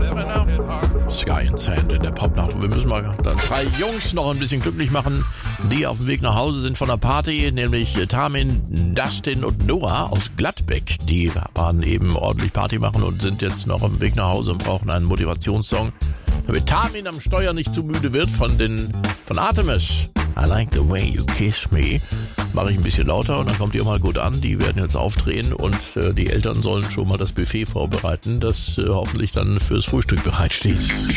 Sky and Sand in der Popnacht. Und wir müssen mal dann 2 Jungs noch ein bisschen glücklich machen, die auf dem Weg nach Hause sind von der Party, nämlich Tamin, Dustin und Noah aus Gladbeck. Die waren eben ordentlich Party machen und sind jetzt noch auf dem Weg nach Hause und brauchen einen Motivationssong, damit Tamin am Steuer nicht zu müde wird von Artemis. I like the way you kiss me. Mache ich ein bisschen lauter und dann kommt ihr mal gut an. Die werden jetzt aufdrehen und die Eltern sollen schon mal das Buffet vorbereiten, das hoffentlich dann fürs Frühstück bereitsteht.